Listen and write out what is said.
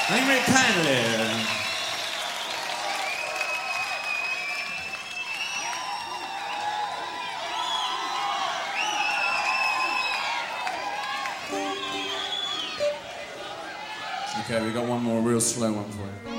Thank you very kindly. Okay, we got one more real slow one for you.